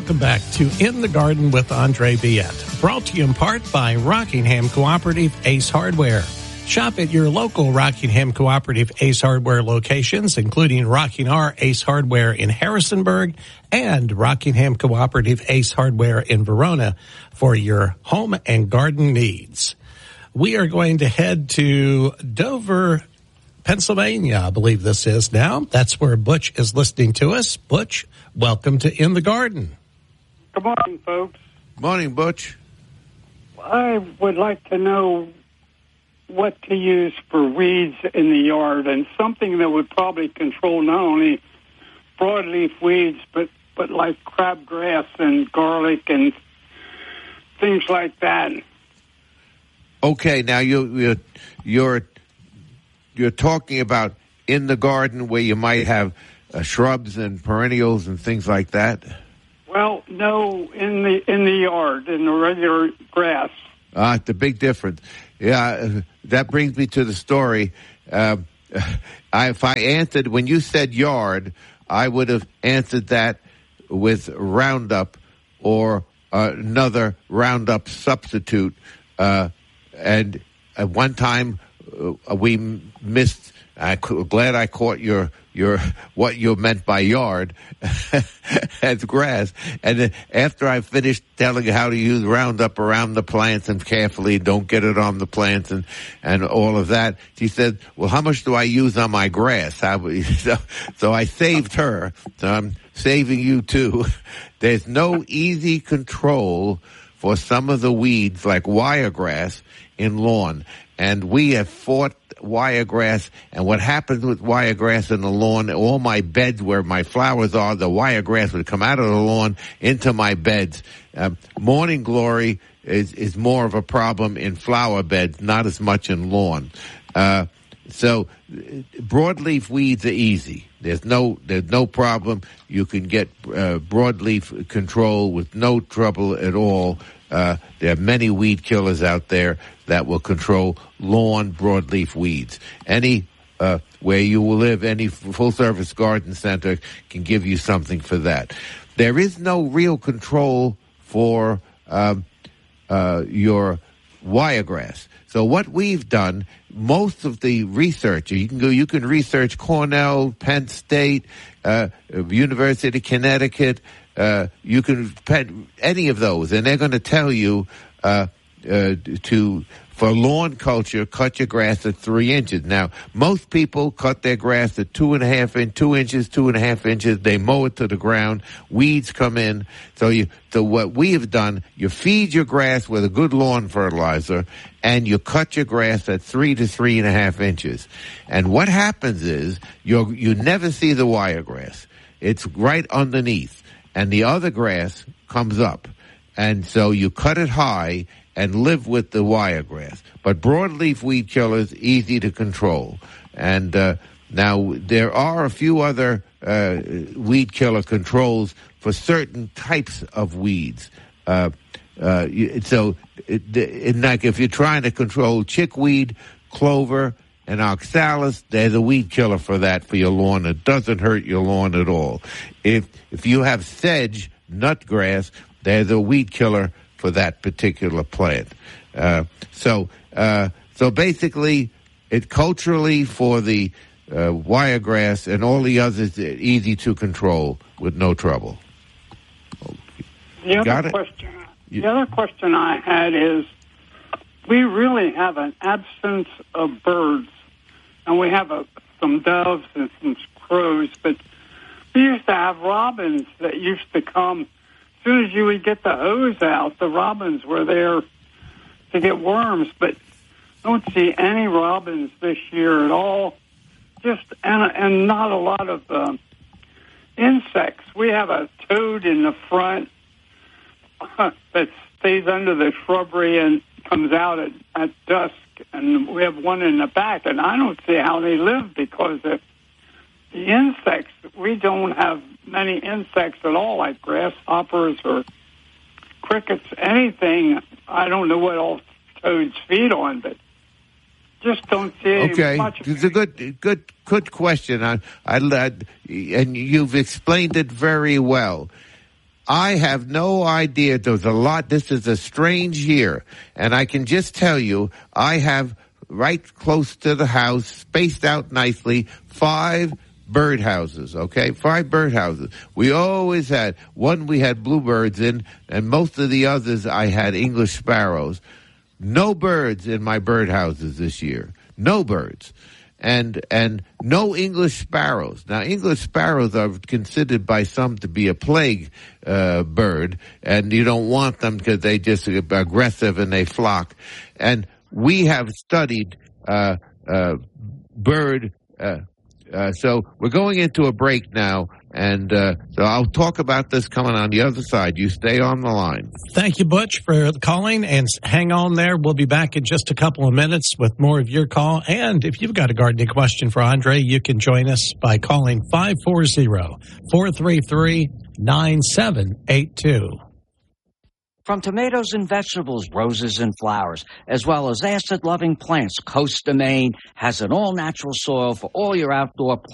Welcome back to In the Garden with Andre Biette, brought to you in part by Rockingham Cooperative Ace Hardware. Shop at your local Rockingham Cooperative Ace Hardware locations, including Rocking R Ace Hardware in Harrisonburg and Rockingham Cooperative Ace Hardware in Verona for your home and garden needs. We are going to head to Dover, Pennsylvania, I believe this is now. That's where Butch is listening to us. Butch, welcome to In the Garden. Good morning, folks. Morning, Butch. I would like to know what to use for weeds in the yard, and something that would probably control not only broadleaf weeds, but like crabgrass and garlic and things like that. Okay, now you're talking about in the garden where you might have shrubs and perennials and things like that. Well, no, in the yard, in the regular grass. The big difference. Yeah, that brings me to the story. If I answered, when you said yard, I would have answered that with Roundup or another Roundup substitute. And at one time, we missed. I'm glad I caught your what you meant by yard as grass. And after I finished telling you how to use Roundup around the plants and carefully don't get it on the plants and all of that, she said, well, how much do I use on my grass? So I saved her. So I'm saving you too. There's no easy control for some of the weeds like wiregrass in lawn. And we have fought wiregrass, and what happens with wiregrass in the lawn, all my beds where my flowers are, the wiregrass would come out of the lawn into my beds. Morning glory is more of a problem in flower beds, not as much in lawn. So broadleaf weeds are easy. There's no problem. You can get broadleaf control with no trouble at all. There are many weed killers out there that will control lawn broadleaf weeds. Any where you will live, any full-service garden center can give you something for that. There is no real control for your wiregrass. So what we've done, most of the research, you can research Cornell, Penn State, University of Connecticut, you can any of those, and they're going to tell you for lawn culture, cut your grass at 3 inches. Now, most people cut their grass at 2 inches, 2.5 inches. They mow it to the ground. Weeds come in. So what we have done, you feed your grass with a good lawn fertilizer, and you cut your grass at 3 to 3.5 inches. And what happens is you never see the wiregrass. It's right underneath, and the other grass comes up. And so you cut it high and live with the wiregrass. But broadleaf weed killers, easy to control. And now there are a few other weed killer controls for certain types of weeds. Like if you're trying to control chickweed, clover, and oxalis, there's a weed killer for that for your lawn. It doesn't hurt your lawn at all. If you have sedge, nutgrass, there's a weed killer for that particular plant. So basically, it culturally for the wiregrass and all the others, easy to control with no trouble. The other question I had is, we really have an absence of birds, and we have some doves and some crows, but we used to have robins that used to come. As soon as you would get the hose out, the robins were there to get worms, but I don't see any robins this year at all. And not a lot of insects. We have a toad in the front that stays under the shrubbery and comes out at dusk, and we have one in the back, and I don't see how they live because of the insects. We don't have many insects at all, like grasshoppers or crickets, anything. I don't know what all toads feed on, but just don't see much. It's a good question. And you've explained it very well. I have no idea. There's a lot. This is a strange year. And I can just tell you, I have right close to the house, spaced out nicely, 5 birdhouses, okay? 5 birdhouses. We always had, one we had bluebirds in, and most of the others I had English sparrows. No birds in my birdhouses this year. No birds. And no English sparrows. Now, English sparrows are considered by some to be a plague bird, and you don't want them because they just are aggressive and they flock. And we have studied bird. So we're going into a break now, and so I'll talk about this coming on the other side. You stay on the line. Thank you, Butch, for calling, and hang on there. We'll be back in just a couple of minutes with more of your call. And if you've got a gardening question for Andre, you can join us by calling 540-433-9782. From tomatoes and vegetables, roses and flowers, as well as acid-loving plants, Coast of Maine has an all-natural soil for all your outdoor plants.